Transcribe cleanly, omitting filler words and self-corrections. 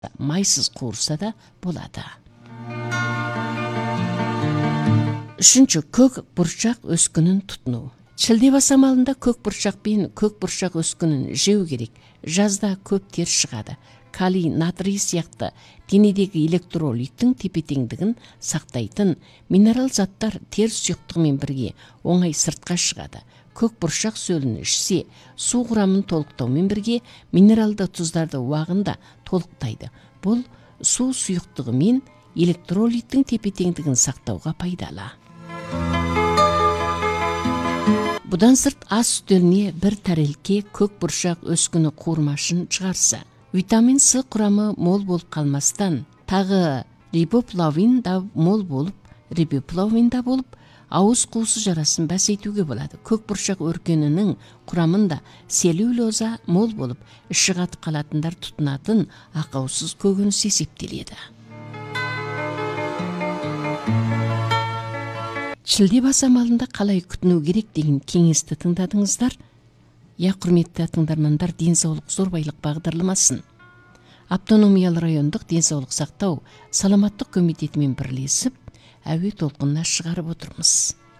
майсыз қуырса да болады. Үшінші, көк бұршақ өскінін тұтыну. Шілде басамалында көк бұршақ пен көк бұршақ өскінін жеу керек. Жазда көп тер шығады. Калий, натрий сияқты денедегі электролиттің тепе-теңдігін сақтайтын минерал заттар тер сұйықтығымен бірге оңай сыртқа шығады. Көк бұршақ сөлін ішсе, су құрамын толықтаумен бірге минералды тұздарды уағында толықтайды. Бұл су сұйықтығы мен электролиттің тепе-теңдігін сақтауға пайдалы. Бұдан сырт ас үстеліне бір тәрелке көк бұршақ өскіні қуырмашын шығарса, витамин С құрамы мол болып қалмастан, тағы рибофлавин да мол болып, ауыз қуысы жарасын бәсейтуге болады. Көк бұршақ өркенінің құрамында целлюлоза мол болып, іші қатып қалатындар тұтынатын ақаусыз көкөніс есептеледі. Шілде басамалында қалай күтіну керек деген кеңесті тыңдадыңыздар. Құрметті тыңдармандар, денсаулық зорбайлық бағдарламасын автономиялы райондық денсаулық сақтау саламаттық комитетімен бірлесіп әуе толқынына шығарып отырмыз.